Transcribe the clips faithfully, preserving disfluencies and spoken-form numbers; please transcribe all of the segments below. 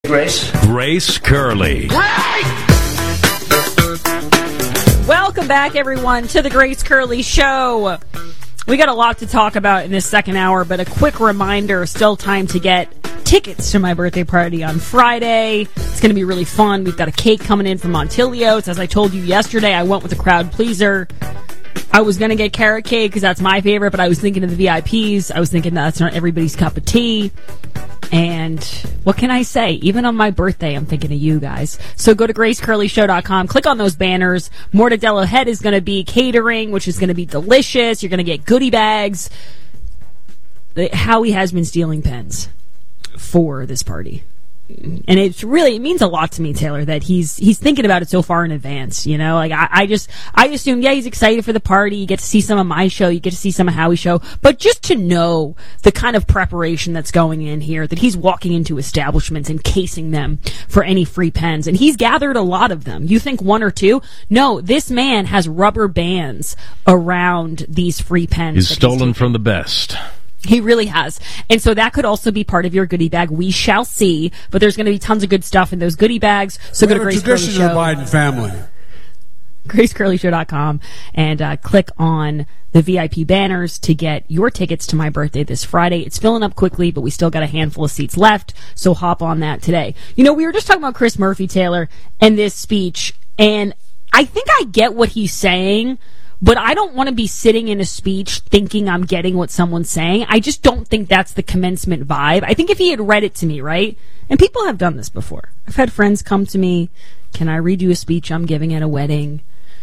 Grace. Grace Curley. Welcome back, everyone, to the Grace Curley Show. We got a lot to talk about in this second hour, but a quick reminder, still time to get tickets to my birthday party on Friday. It's going to be really fun. We've got a cake coming in from Montilios. As I told you yesterday, I went with a crowd pleaser. I was going to get carrot cake because that's my favorite, but I was thinking of the V I Ps. I was thinking that's not everybody's cup of tea. And what can I say? Even on my birthday, I'm thinking of you guys. So go to grace curley show dot com. Click on those banners. Mortadelo Head is going to be catering, which is going to be delicious. You're going to get goodie bags. Howie has been stealing pens for this party. And it's really, it means a lot to me, Taylor, that he's he's thinking about it so far in advance, you know? Like, I, I just, I assume, yeah, he's excited for the party. You get to see some of my show. You get to see some of Howie's show. But just to know the kind of preparation that's going in here, that he's walking into establishments and casing them for any free pens. And he's gathered a lot of them. You think one or two? No, this man has rubber bands around these free pens. He's stolen from the best. He really has. And so that could also be part of your goodie bag. We shall see. But there's going to be tons of good stuff in those goodie bags. So we go to Grace Curley Show. Tradition of the Biden family. grace curley show dot com and uh, click on the V I P banners to get your tickets to my birthday this Friday. It's filling up quickly, but we still got a handful of seats left. So hop on that today. You know, we were just talking about Chris Murphy, Taylor, and this speech. And I think I get what he's saying. But I don't want to be sitting in a speech thinking I'm getting what someone's saying. I just don't think that's the commencement vibe. I think if he had read it to me, right? And people have done this before. I've had friends come to me, can I read you a speech I'm giving at a wedding?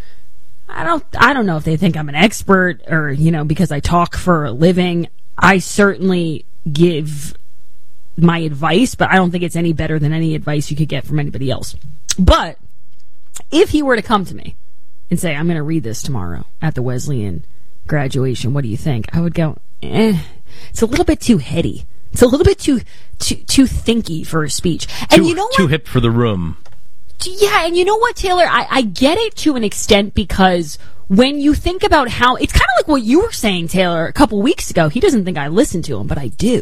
I don't I don't know if they think I'm an expert or, you know, because I talk for a living. I certainly give my advice, but I don't think it's any better than any advice you could get from anybody else. But if he were to come to me and say, I'm going to read this tomorrow at the Wesleyan graduation, what do you think? I would go, eh, it's a little bit too heady. It's a little bit too too, too thinky for a speech. And too, you know what? Too hip for the room. Yeah, and you know what, Taylor? I, I get it to an extent because when you think about how, it's kind of like what you were saying, Taylor, a couple weeks ago. He doesn't think I listen to him, but I do.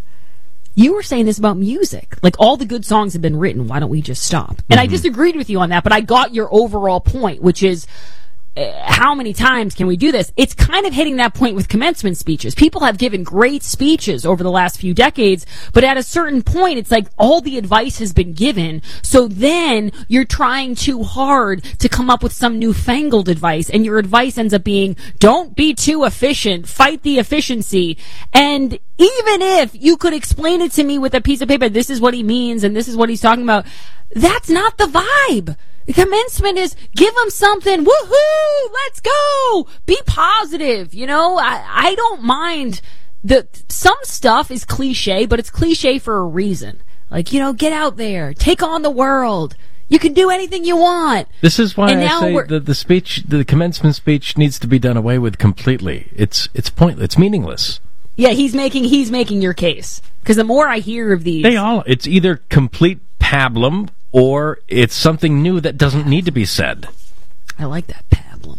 You were saying this about music. Like, all the good songs have been written. Why don't we just stop? And mm-hmm. I disagreed with you on that, but I got your overall point, which is, uh, how many times can we do this? It's kind of hitting that point with commencement speeches. People have given great speeches over the last few decades, but at a certain point, it's like all the advice has been given. So then you're trying too hard to come up with some newfangled advice, and your advice ends up being, don't be too efficient, fight the efficiency. And even if you could explain it to me with a piece of paper, this is what he means and this is what he's talking about, that's not the vibe. The commencement is give them something, woohoo, let's go, be positive. You know, I, I don't mind the, some stuff is cliche, but it's cliche for a reason. Like, you know, get out there, take on the world. You can do anything you want. This is why and I say the, the speech, the commencement speech needs to be done away with completely. It's, it's pointless. It's meaningless. Yeah, he's making, he's making your case. Because the more I hear of these, they all, it's either complete pablum or it's something new that doesn't need to be said. I like that, pablum.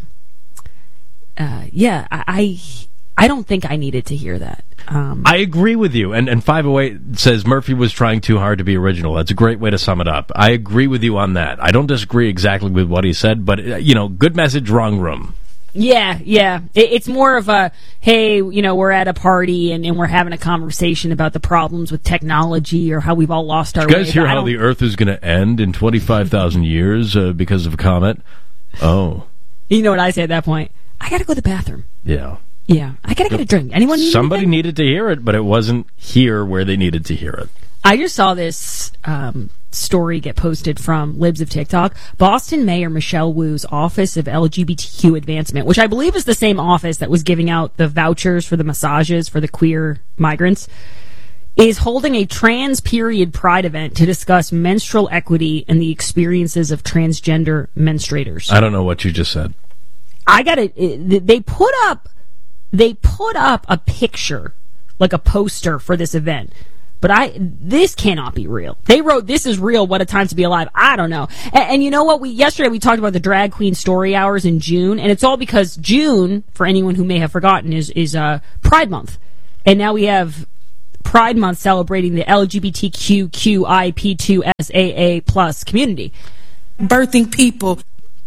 Uh, yeah, I, I I don't think I needed to hear that. Um, I agree with you. And, and five oh eight says Murphy was trying too hard to be original. That's a great way to sum it up. I agree with you on that. I don't disagree exactly with what he said, but, uh, you know, good message, wrong room. Yeah, yeah. It, it's more of a, hey, you know, we're at a party and, and we're having a conversation about the problems with technology or how we've all lost our way. Did you guys hear how the Earth is going to end in twenty-five thousand years uh, because of a comet? Oh. You know what I say at that point? I got to go to the bathroom. Yeah. Yeah. I got to get a drink. Anyone need Somebody anything? needed to hear it, but it wasn't here where they needed to hear it. I just saw this um, story get posted from Libs of TikTok. Boston Mayor Michelle Wu's Office of L G B T Q Advancement, which I believe is the same office that was giving out the vouchers for the massages for the queer migrants, is holding a trans period pride event to discuss menstrual equity and the experiences of transgender menstruators. I don't know what you just said. I got it. They put up, they put up a picture, like a poster for this event. But I, this cannot be real. They wrote, "This is real. What a time to be alive." I don't know. And, and you know what? We yesterday we talked about the drag queen story hours in June, and it's all because June, for anyone who may have forgotten, is is uh, Pride Month, and now we have Pride Month celebrating the L G B T Q Q I P two S A A plus community. Birthing people.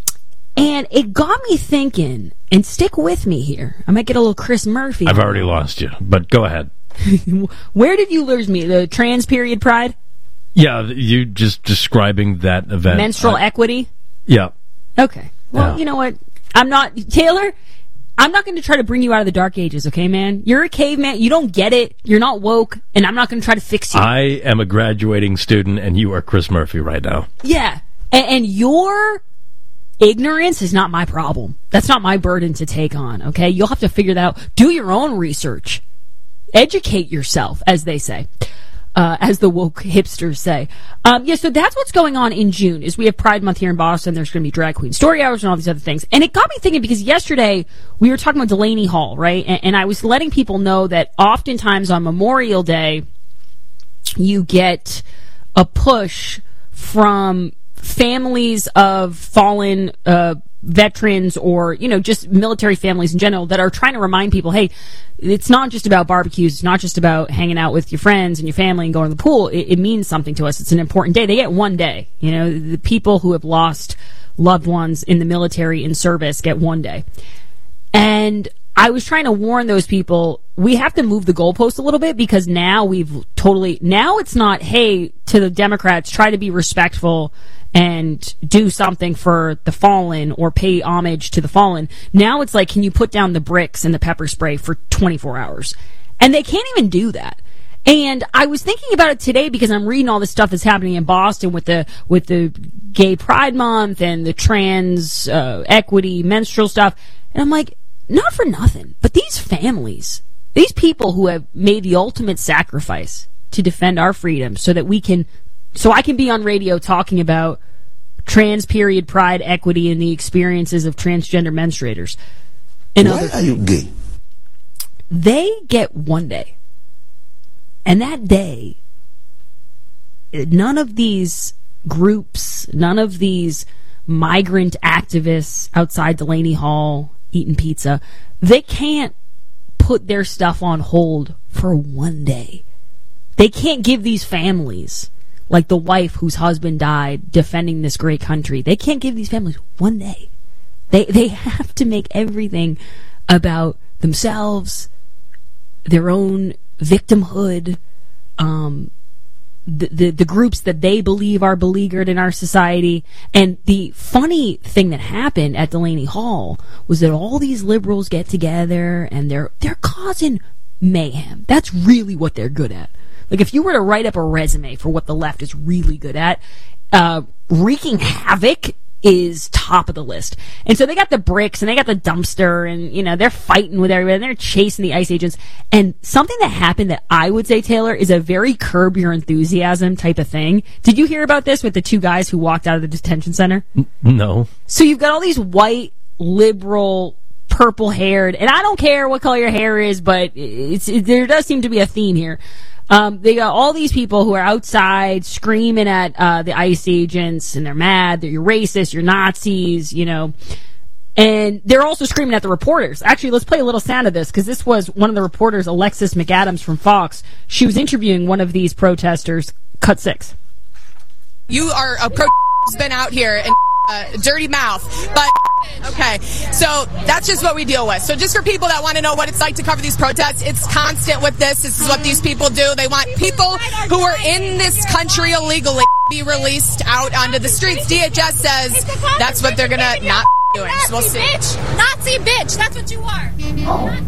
And it got me thinking, and stick with me here. I might get a little Chris Murphy. I've already lost you, but go ahead. Where did you lose me? The trans period pride? Yeah, you just describing that event. Menstrual I, equity? Yeah. Okay. Well, Yeah. you know what? I'm not, Taylor, I'm not going to try to bring you out of the dark ages, okay, man? You're a caveman. You don't get it. You're not woke, and I'm not going to try to fix you. I am a graduating student, and you are Chris Murphy right now. Yeah. And, and your ignorance is not my problem. That's not my burden to take on, okay? You'll have to figure that out. Do your own research. Educate yourself, as they say. Uh, as the woke hipsters say. Um, yeah, so that's what's going on in June, is we have Pride Month here in Boston. There's going to be drag queen story hours and all these other things. And it got me thinking, because yesterday we were talking about Delaney Hall, right? And, and I was letting people know that oftentimes on Memorial Day, you get a push from families of fallen uh, veterans, or, you know, just military families in general, that are trying to remind people, hey, it's not just about barbecues. It's not just about hanging out with your friends and your family and going to the pool. It, it means something to us. It's an important day. They get one day. You know, the people who have lost loved ones in the military in service get one day. And I was trying to warn those people, we have to move the goalpost a little bit, because now we've totally, now it's not, hey, to the Democrats, try to be respectful and do something for the fallen or pay homage to the fallen. Now it's like, can you put down the bricks and the pepper spray for twenty-four hours? And they can't even do that. And I was thinking about it today, because I'm reading all this stuff that's happening in Boston with the with the Gay Pride Month and the trans uh, equity menstrual stuff. And I'm like, not for nothing, but these families, these people who have made the ultimate sacrifice to defend our freedom so that we can, so I can be on radio talking about trans period pride, equity, and the experiences of transgender menstruators. And Why are you gay? They get one day. And that day, none of these groups, none of these migrant activists outside Delaney Hall eating pizza, they can't put their stuff on hold for one day. They can't give these families, like the wife whose husband died defending this great country, they can't give these families one day. They they have to make everything about themselves, their own victimhood, um, the, the the groups that they believe are beleaguered in our society. And the funny thing that happened at Delaney Hall was that all these liberals get together and they're they're causing mayhem. That's really what they're good at. Like, if you were to write up a resume for what the left is really good at, uh, wreaking havoc is top of the list. And so they got the bricks and they got the dumpster, and, you know, they're fighting with everybody and they're chasing the ICE agents. And something that happened that I would say, Taylor, is a very Curb Your Enthusiasm type of thing. Did you hear about this with the two guys who walked out of the detention center? No. So you've got all these white, liberal, purple-haired, and I don't care what color your hair is, but it's, it, there does seem to be a theme here. Um, they got all these people who are outside screaming at uh, the ICE agents, and they're mad. They're, you're racist, you're Nazis, you know. And they're also screaming at the reporters. Actually, let's play a little sound of this, because this was one of the reporters, Alexis McAdams from Fox. She was interviewing one of these protesters. Cut six. You are a pro who's been out here and uh, dirty mouth, but okay, so that's just what we deal with. So just for people that want to know what it's like to cover these protests, it's constant with this. This is what these people do. They want people who are in this country illegally to be released out onto the streets. D H S says that's what they're gonna not be doing. So we'll see. Bitch. Nazi bitch, that's what you are.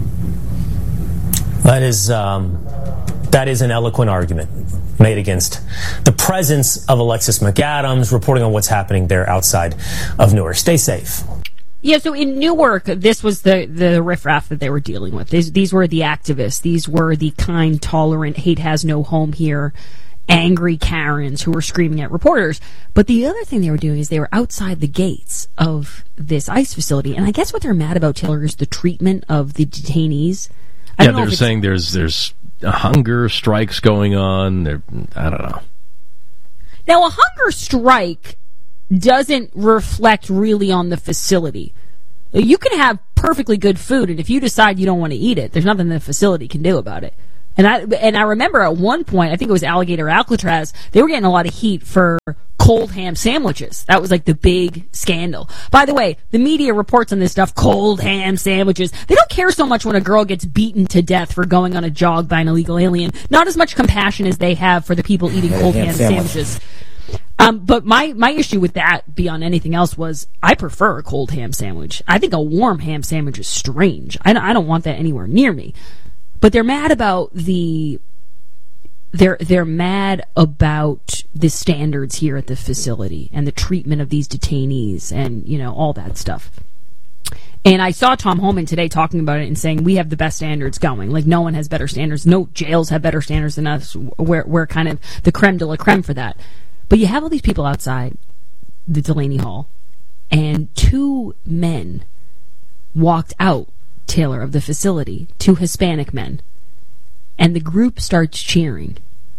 That is um, that is an eloquent argument made against the presence of Alexis McAdams, reporting on what's happening there outside of Newark. Stay safe. Yeah, so in Newark, this was the, the riffraff that they were dealing with. These, these were the activists. These were the kind, tolerant, hate has no home here, angry Karens who were screaming at reporters. But the other thing they were doing is they were outside the gates of this ICE facility. And I guess what they're mad about, Taylor, is the treatment of the detainees. I Yeah, they're saying there's there's hunger strikes going on. They're, I don't know. Now, a hunger strike doesn't reflect really on the facility. You can have perfectly good food, and if you decide you don't want to eat it, there's nothing the facility can do about it. And I and I remember at one point, I think it was Alligator Alcatraz, they were getting a lot of heat for cold ham sandwiches. That was like the big scandal. By the way, the media reports on this stuff, cold ham sandwiches. They don't care so much when a girl gets beaten to death for going on a jog by an illegal alien. Not as much compassion as they have for the people eating cold ham, ham sandwiches. Um, but my, my issue with that, beyond anything else, was I prefer a cold ham sandwich. I think a warm ham sandwich is strange. I don't, I don't want that anywhere near me. But they're mad about the... They're they're mad about the standards here at the facility and the treatment of these detainees and, you know, all that stuff. And I saw Tom Homan today talking about it and saying we have the best standards going. Like, no one has better standards. No jails have better standards than us. We're, we're kind of the creme de la creme for that. But you have all these people outside the Delaney Hall, and two men walked out, Taylor, of the facility, two Hispanic men. And the group starts cheering.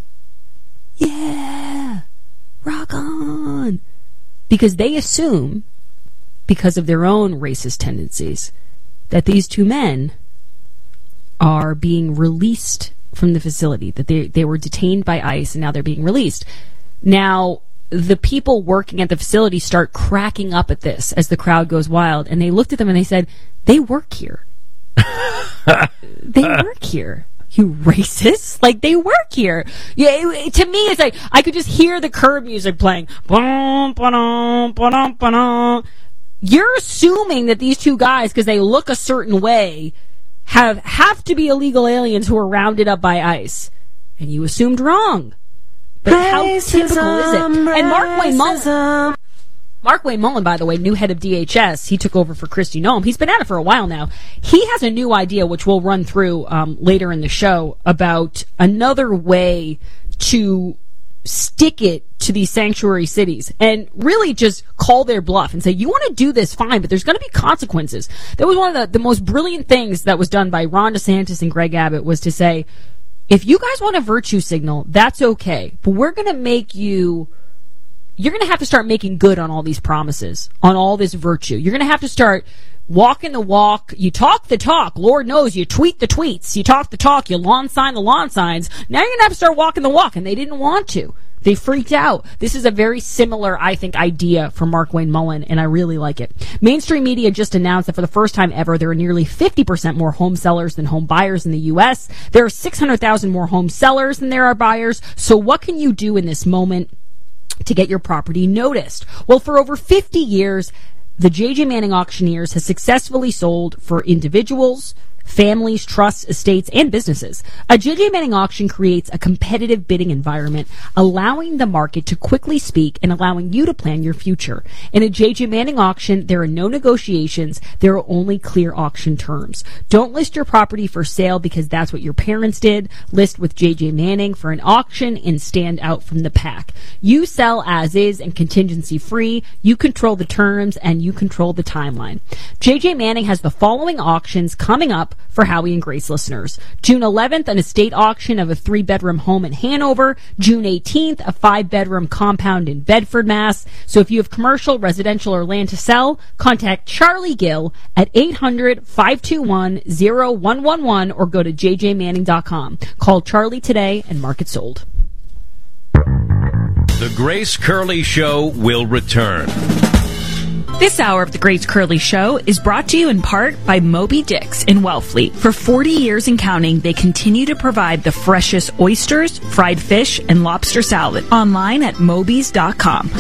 Yeah! Rock on! Because they assume, because of their own racist tendencies, that these two men are being released from the facility, that they, they were detained by ICE and now they're being released. Now, the people working at the facility start cracking up at this as the crowd goes wild, and they looked at them and they said, they work here. They work here. You racist? Like, they work here. Yeah, it, it, to me, it's like, I could just hear the Curb music playing. Ba-dum, ba-dum, ba-dum, ba-dum. You're assuming that these two guys, because they look a certain way, have have to be illegal aliens who are rounded up by ICE. And you assumed wrong. But racism, how typical is it? And Mark Wayne Mullen... Mark Wayne Mullen, by the way, new head of D H S, he took over for Kristi Noem. He's been at it for a while now. He has a new idea, which we'll run through um, later in the show, about another way to stick it to these sanctuary cities and really just call their bluff and say, you want to do this, fine, but there's going to be consequences. That was one of the, the most brilliant things that was done by Ron DeSantis and Greg Abbott, was to say, if you guys want a virtue signal, that's okay, but we're going to make you... You're going to have to start making good on all these promises, on all this virtue. You're going to have to start walking the walk. You talk the talk. Lord knows you tweet the tweets. You talk the talk. You lawn sign the lawn signs. Now you're going to have to start walking the walk, and they didn't want to. They freaked out. This is a very similar, I think, idea from Mark Wayne Mullen, and I really like it. Mainstream media just announced that for the first time ever, there are nearly fifty percent more home sellers than home buyers in the U S. There are six hundred thousand more home sellers than there are buyers. So what can you do in this moment to get your property noticed? Well, for over fifty years, the J J Manning Auctioneers has successfully sold for individuals, families, trusts, estates, and businesses. A J J Manning auction creates a competitive bidding environment, allowing the market to quickly speak and allowing you to plan your future. In a J J Manning auction, there are no negotiations. There are only clear auction terms. Don't list your property for sale because that's what your parents did. List with J J Manning for an auction and stand out from the pack. You sell as is and contingency free. You control the terms and you control the timeline. J J Manning has the following auctions coming up for Howie and Grace listeners. June eleventh, an estate auction of a three-bedroom home in Hanover. June eighteenth, a five-bedroom compound in Bedford, Mass. So if you have commercial, residential, or land to sell, contact Charlie Gill at eight hundred, five two one, zero one one one or go to j j manning dot com. Call Charlie today and mark it sold. The Grace Curley Show will return. This hour of The Grace Curley Show is brought to you in part by Moby Dick's in Wellfleet. For forty years and counting, they continue to provide the freshest oysters, fried fish, and lobster salad. Online at mobys dot com.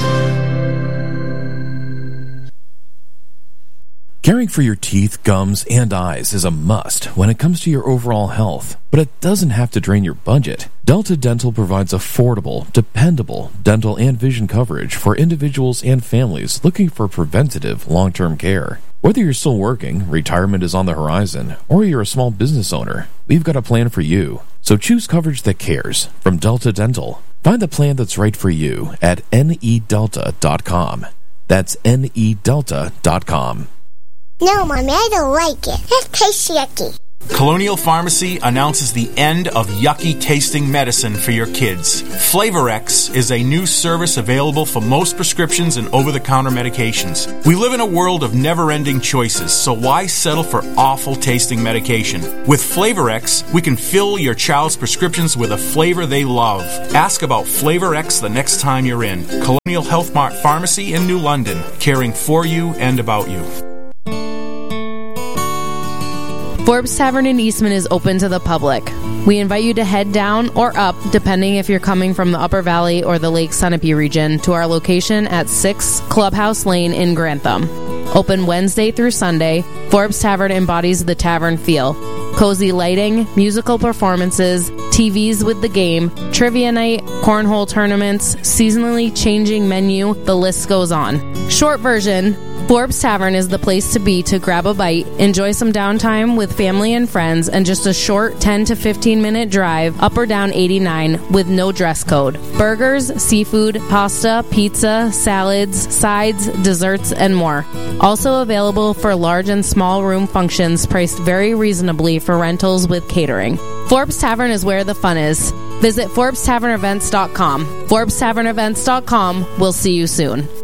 Caring for your teeth, gums, and eyes is a must when it comes to your overall health, but it doesn't have to drain your budget. Delta Dental provides affordable, dependable dental and vision coverage for individuals and families looking for preventative long-term care. Whether you're still working, retirement is on the horizon, or you're a small business owner, we've got a plan for you. So choose coverage that cares from Delta Dental. Find the plan that's right for you at N E delta dot com. That's N E delta dot com. No, Mommy, I don't like it. It tastes yucky. Colonial Pharmacy announces the end of yucky tasting medicine for your kids. Flavorex is a new service available for most prescriptions and over-the-counter medications. We live in a world of never-ending choices, so why settle for awful tasting medication? With Flavorex, we can fill your child's prescriptions with a flavor they love. Ask about Flavorex the next time you're in. Colonial Health Mart Pharmacy in New London, caring for you and about you. Forbes Tavern in Eastman is open to the public. We invite you to head down or up, depending if you're coming from the Upper Valley or the Lake Sunapee region, to our location at six Clubhouse Lane in Grantham. Open Wednesday through Sunday, Forbes Tavern embodies the tavern feel. Cozy lighting, musical performances, T Vs with the game, trivia night, cornhole tournaments, seasonally changing menu, the list goes on. Short version, Forbes Tavern is the place to be to grab a bite, enjoy some downtime with family and friends, and just a short ten to fifteen minute drive up or down eighty-nine with no dress code. Burgers, seafood, pasta, pizza, salads, sides, desserts, and more. Also available for large and small room functions, priced very reasonably for rentals with catering. Forbes Tavern is where the fun is. Visit Forbes Tavern Events dot com. Forbes Tavern Events dot com. We'll see you soon.